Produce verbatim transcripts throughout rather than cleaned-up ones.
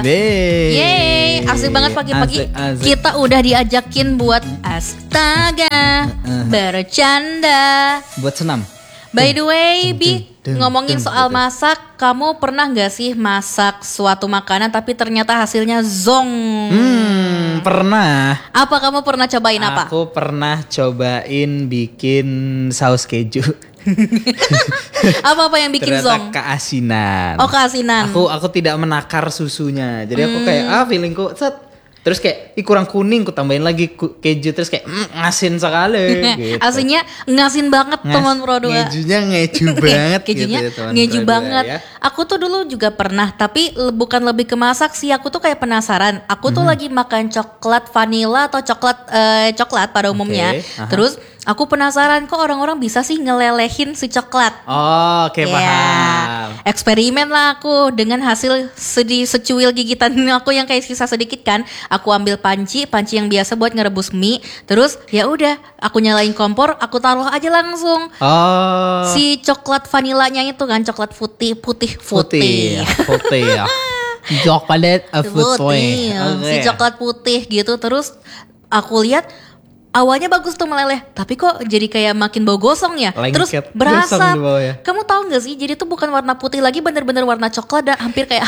Yeay, asik banget pagi-pagi. Asik, asik. Kita udah diajakin buat astaga, uh, bercanda, buat senam. By the way, Bi, ngomongin soal masak, kamu pernah gak sih masak suatu makanan tapi ternyata hasilnya zong? Hmm, pernah. Apa kamu pernah cobain apa? Aku pernah cobain bikin saus keju. Apa-apa yang bikin ternyata zong? Keasinan. Oh, keasinan. Aku aku tidak menakar susunya. Jadi aku kayak ah feelingku set. Terus kayak ih kurang kuning, ku tambahin lagi keju, terus kayak mm, asin sekali gitu. Asinnya ngasin banget Ngas, teman Pro dua. Ngejunya ngeju banget Kejunya gitu ya, ngeju banget ya. Aku tuh dulu juga pernah, tapi bukan lebih ke masak sih. Aku tuh kayak penasaran. Aku tuh mm-hmm. lagi makan coklat vanilla atau coklat uh, coklat pada umumnya. Okay. Terus aku penasaran kok orang-orang bisa sih ngelelehin si coklat. Oh, oke okay, yeah. paham. Eksperimen lah aku dengan hasil sedih secuil gigitan aku yang kayak sisa sedikit kan. Aku ambil panci, panci yang biasa buat ngerebus mie. Terus ya udah, aku nyalain kompor, aku taruh aja langsung. Oh. Si coklat vanilanya itu kan coklat putih, putih, putih. Putih ya. Coklat putih. Okay. Si coklat putih gitu. Terus aku lihat awalnya bagus tuh meleleh, tapi kok jadi kayak makin bau gosong ya. Lengket, terus berasa. Ya. Kamu tahu nggak sih? Jadi tuh bukan warna putih lagi, bener-bener warna coklat dan hampir kayak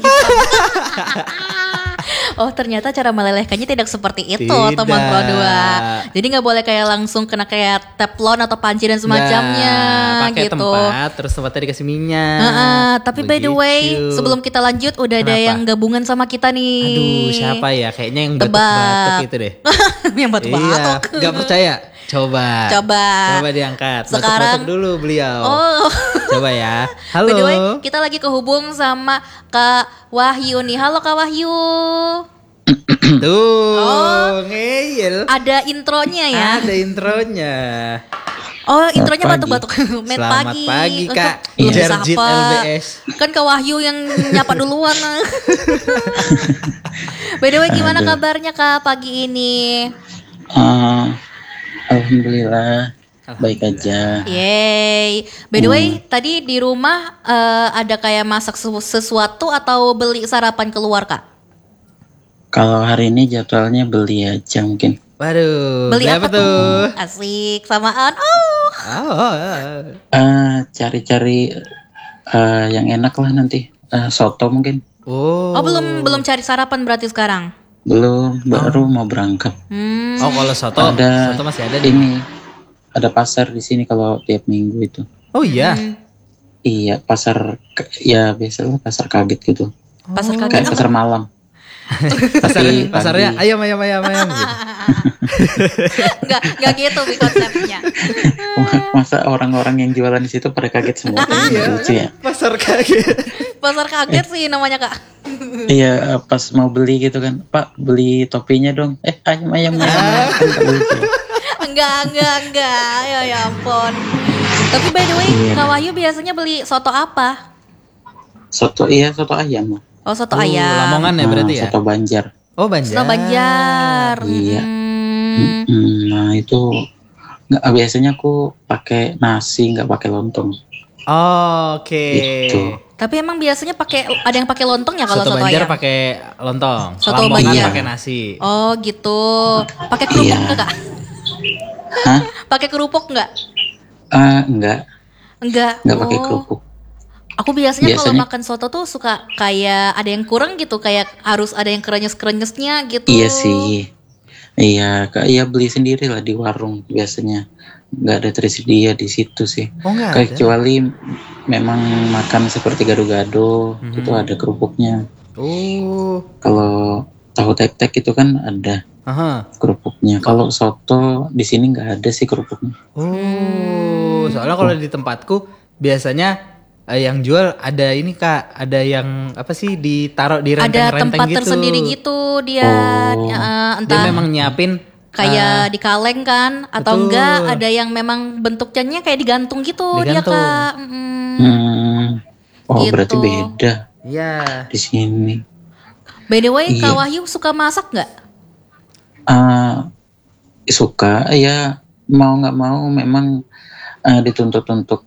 oh ternyata cara melelehkannya tidak seperti itu tidak. Teman Pro dua. Jadi nggak boleh kayak langsung kena kayak teflon atau panci dan semacamnya nah, pakai gitu. tempat, terus tempatnya dikasih minyak. Uh-uh, tapi begitu. By the way, sebelum kita lanjut udah Kenapa? Ada yang gabungan sama kita nih. Aduh, siapa ya? Kayaknya yang batuk-batuk itu deh. Yang batuk-batuk. Iya, nggak percaya? Coba. Coba. Coba diangkat. Sekarang batuk-batuk dulu beliau. Oh. Coba ya. Halo. By the way, kita lagi kehubung sama Kak Wahyu nih. Halo Kak Wahyu. Tuh, oh, ngeyel. Ada intronya ya. Ada intronya. Oh, intronya batuk-batuk. Met Selamat pagi. pagi Kak. Jerjit L B S. Kan Kak Wahyu yang nyapa duluan. By the way, gimana Aduh. kabarnya Kak pagi ini? Uh, Alhamdulillah. Baik aja. Yeay. By the way, hmm. tadi di rumah uh, ada kayak masak sesuatu atau beli sarapan keluar Kak? Kalau hari ini jadwalnya beli aja mungkin. Waduh. Beli apa tuh? Asik, samaan. Oh. oh. Uh, cari-cari uh, yang enak lah nanti. Uh, soto mungkin. Oh. Oh belum belum cari sarapan berarti sekarang? Belum, baru oh. mau berangkat. Hmm. Oh kalau soto, ada, soto masih ada ini. Ada pasar di sini kalau tiap minggu itu. Oh iya. Hmm. Iya, pasar ya biasanya pasar kaget gitu. Oh. Pasar kaget. Kayak pasar malam. Pasar, pasarnya ayam ayam ayam ayam gitu. Enggak, enggak gitu konsepnya. Masa orang-orang yang jualan di situ pada kaget semua. Iya, lucu ya. Pasar kaget. Pasar kaget sih namanya Kak. Iya, pas mau beli gitu kan, Pak beli topinya dong. Eh ayam ayam ayam. Enggak enggak enggak. Ya ya ampun. Tapi by the way, iya. Kak Wahyu biasanya beli soto apa? Soto iya, soto ayam. Oh soto oh, ayam. Lamongan ya berarti ya? Soto Banjar. Oh Banjar. Soto Banjar. Iya. Hmm. Hmm, nah itu nggak biasanya aku pakai nasi nggak pakai lontong. Oh, oke. Okay. Gitu. Tapi emang biasanya pakai ada yang pakai lontong ya kalau soto, soto Banjar ayam? pakai lontong. Soto Lamongan Banjar pakai nasi. Oh gitu. Pakai kerupuk iya. nggak Kak? Hah? Pakai kerupuk nggak? Uh, enggak. Enggak. Enggak oh. pakai kerupuk. Aku biasanya, biasanya kalau makan soto tuh suka kayak ada yang kurang gitu, kayak harus ada yang krenyes-krenyesnya gitu. Iya sih. Iya, iya beli sendiri lah di warung biasanya. Nggak ada tersedia di situ sih. Oh, nggak ada. Kecuali memang makan seperti gado-gado, mm-hmm. itu ada kerupuknya. Oh. Kalau tahu tek-tek itu kan ada Aha. kerupuknya. Kalau soto di sini nggak ada sih kerupuknya. Oh, soalnya kalau di tempatku biasanya yang jual ada ini Kak, ada yang apa sih ditaruh di renteng-renteng gitu. Ada tempat tersendiri gitu dia, oh. ya, entah dia memang nyiapin kayak uh, di kaleng kan, atau betul. Enggak ada yang memang bentuknya kayak digantung gitu digantung. Dia Kak. Mm. Hmm. Oh gitu. Berarti beda. Iya. Di sini. By the way, iya. Kak Wahyu suka masak nggak? Uh, suka, ya mau nggak mau memang uh, dituntut untuk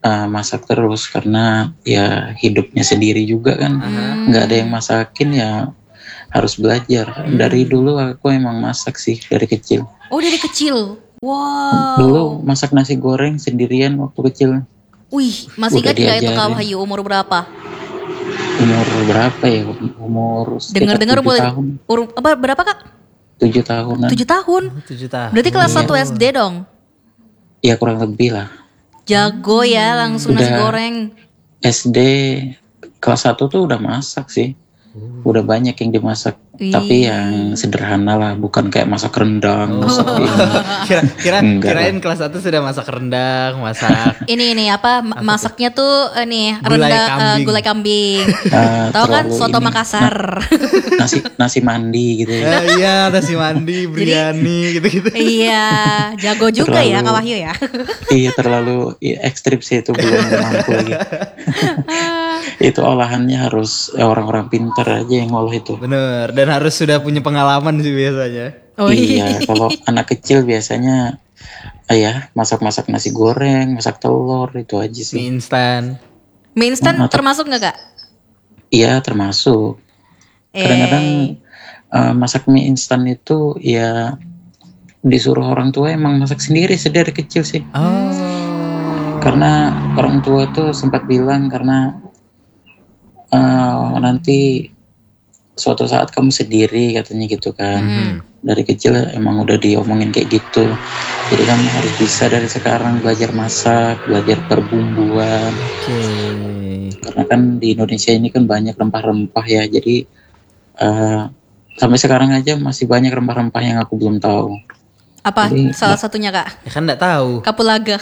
uh, masak terus karena ya hidupnya sendiri juga kan, nggak ada yang masakin ya harus belajar. Dari dulu aku emang masak sih dari kecil. Oh dari kecil, wow. Dulu masak nasi goreng sendirian waktu kecil. Wih, masih Udah ingat gak itu Kak diajarin. Wahyu umur berapa? Umur berapa ya? Umur sekitar Dengar-dengar tujuh umur, tahun. umur apa berapa Kak? Tujuh tahunan. Tujuh tahun. tujuh tahun. Berarti kelas satu S D dong. Ya kurang lebih lah. Jago ya langsung nasi Udah. goreng. S D kelas satu tuh udah masak sih. Udah banyak yang dimasak. Wih. Tapi yang sederhana lah, bukan kayak masak rendang, Oh. masak ini. Kira, kira, Enggak kirain kelas satu sudah masak rendang, masak. Ini ini apa ma- masaknya tuh eh, nih Gulai rendang eh, kambing. gulai kambing. Ah, Tahu kan terlalu soto ini. Makassar. Nasi nasi mandi gitu ya. Eh, iya, nasi mandi, biryani, gitu-gitu. Iya, jago juga ya Terlalu- Kak Wahyu ya. Iya terlalu iya, ekstrim sih itu, belum mampu lagi. Itu olahannya harus eh, orang-orang pintar aja yang ngolah itu. Bener, dan harus sudah punya pengalaman sih biasanya. Oh Iya, kalau anak kecil biasanya eh, ya masak-masak nasi goreng, masak telur itu aja Mie sih. instan. Mie instan Atau- termasuk nggak Kak? Iya termasuk. Kadang-kadang Eh, eh, masak mie instan itu ya disuruh orang tua emang masak sendiri sih dari kecil sih. Oh. Karena orang tua tuh sempat bilang karena eh, nanti suatu saat kamu sendiri katanya gitu kan. Hmm. Dari kecil emang udah diomongin kayak gitu. Jadi kamu harus bisa dari sekarang belajar masak, belajar perbumbuan. Oke. Karena kan di Indonesia ini kan banyak rempah-rempah ya. Jadi eh, sampai sekarang aja masih banyak rempah-rempah yang aku belum tahu. apa Jadi- salah satunya Kak? Ya kan nggak tahu. Kapulaga.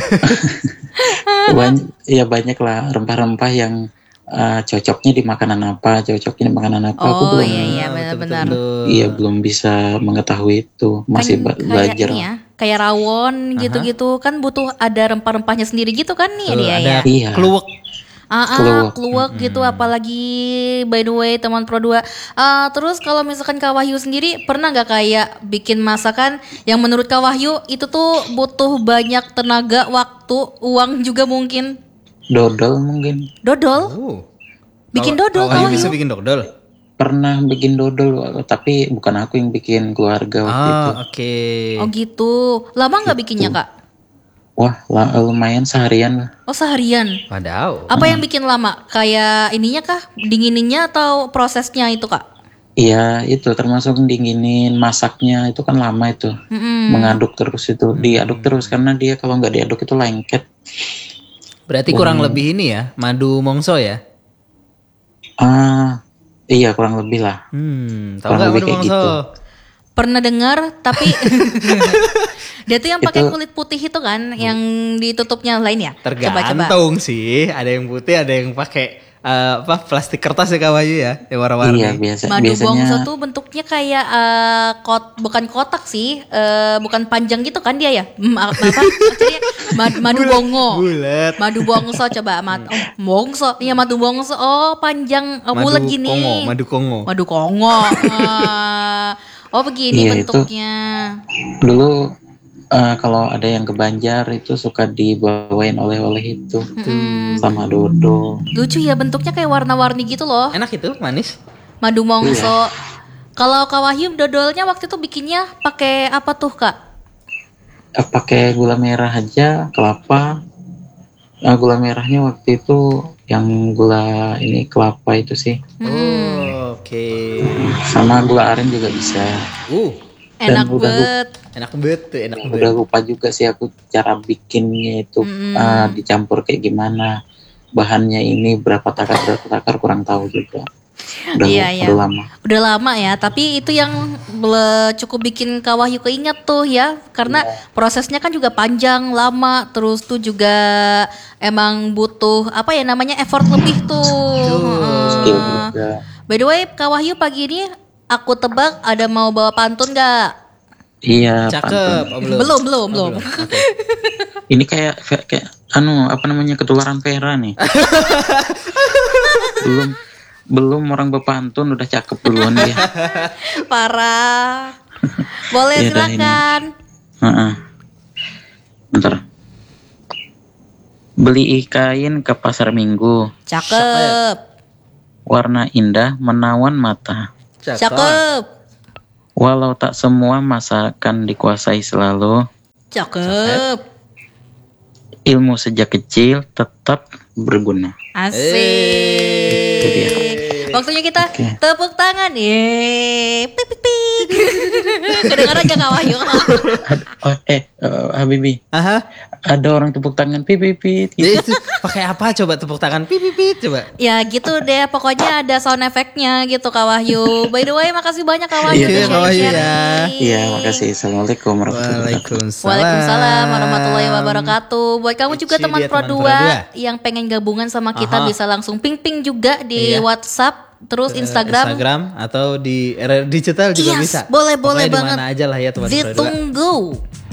Banyak, ya banyak lah rempah-rempah yang eh, cocoknya di makanan apa, cocoknya di makanan apa. aku Oh belum, iya iya Ah, benar-benar. betul-betul. iya belum bisa mengetahui itu. Masih ba- Kan kayak belajar. ini ya, kayak rawon gitu-gitu kan butuh ada rempah-rempahnya sendiri gitu kan nih Tuh, dia ada ya. Iya. keluak. Ah, ah, Keluak. keluak gitu apalagi by the way teman Pro dua. Ah, terus kalau misalkan Kak Wahyu sendiri pernah nggak kayak bikin masakan yang menurut Kak Wahyu itu tuh butuh banyak tenaga, waktu, uang juga mungkin. Dodol mungkin. Dodol? Oh. Bikin Kak- dodol Kak Kak Wahyu bisa Wahyu? bikin dodol. Pernah bikin dodol, tapi bukan aku yang bikin, keluarga waktu itu. Ah, oke. Oh gitu. Lama nggak bikinnya Kak? Wah, la- lumayan seharian lah. Oh seharian. Wadaw. Apa yang bikin lama? Kayak ininya kah? Dingininnya atau prosesnya itu Kak? Iya, itu termasuk dinginin, masaknya itu kan lama itu. Mm-mm. Mengaduk terus itu, diaduk terus karena dia kalau nggak diaduk itu lengket. Berarti kurang lebih ini ya, madu mongso ya? Ah, iya kurang lebih lah. Hmm, tahu Kurang nggak lebih madu kayak mongso? gitu. Pernah dengar tapi dia tuh yang pakai Itu- kulit putih itu kan, yang ditutupnya lain ya. Coba-coba. Tergantung sih, ada yang putih, ada yang pakai eh, apa plastik kertas ya Kak Wahyu ya, yang warna-warni. Iya, biasa Madu biasanya. bongso tuh bentuknya kayak eh, kot, bukan kotak sih, eh, bukan panjang gitu kan dia ya. Hmm, apa? Maksudnya mad- madu bongo. Bulat. Madu bongso coba mat oh, bongso. Iya madu bongso. Oh, panjang oh, bulat Madu gini. Kongo, madu Kongo. Madu Kongo. Ah. Oh, begini Iya, itu- bentuknya. Dulu eh, kalau ada yang ke Banjar itu suka dibawain oleh-oleh itu Mm-mm. sama dodol. Lucu ya bentuknya kayak warna-warni gitu loh. Enak itu, manis. Madu mongso. Iya. Kalau Kak Wahyu dodolnya waktu itu bikinnya pakai apa tuh Kak? Eh, pakai gula merah aja, kelapa. Eh, gula merahnya waktu itu yang gula ini kelapa itu sih, Oh, oke. sama gula aren juga bisa. Uh, Enak udah lupa. banget. enak banget tuh, enak Udah banget. lupa juga sih aku cara bikinnya itu, Mm. eh, dicampur kayak gimana, bahannya ini berapa takar berapa takar kurang tahu juga. Udah, Iya, iya. udah lama. Udah lama ya, tapi itu yang bele- cukup bikin Kak Wahyu keinget tuh ya, karena prosesnya kan juga panjang, lama, terus tuh juga emang butuh apa ya namanya effort lebih tuh. Skill Heeh. juga. By the way, Kak Wahyu pagi ini aku tebak ada mau bawa pantun gak? Iya, Cakep. pantun. Oh, belum. Belum, belum, Oh, belum. Oke. Ini kayak kayak anu apa namanya ketularan Vera nih. belum belum orang berpantun udah cakep duluan dia. Parah. Boleh Iya, dah, ini. silakan. Heeh. Bentar. Beli kain ke pasar minggu, Cakep. warna indah menawan mata. Cakep. Walau tak semua masakan dikuasai selalu, Cakep. ilmu sejak kecil tetap berguna. Itu dia. Asik. Waktunya kita Oke. tepuk tangan. Yeay. Pik pik pik. Kedengaran gak Kak Wahyu? Oh, eh, eh, Habibi, Aha. ada orang tepuk tangan pipipit Dia gitu. itu pakai apa coba tepuk tangan pipipit coba. Ya gitu deh, pokoknya ada sound efeknya gitu Kak Wahyu. By the way, makasih banyak Kak Wahyu. Iya, udah Kak Wahyu ya. sharing-sharing. Iya, makasih. Assalamualaikum warahmatullahi wabarakatuh. Waalaikumsalam. Waalaikumsalam warahmatullahi wabarakatuh. Buat kamu juga Itu teman dia, Pro teman dua Pro dua. yang pengen gabungan sama kita Aha. bisa langsung ping-ping juga di Iya. WhatsApp, terus Eh, Instagram. Instagram atau di R R Digital juga Yes, bisa. boleh boleh Pokoknya banget. Di mana aja lah ya teman Pro dua. Ditunggu.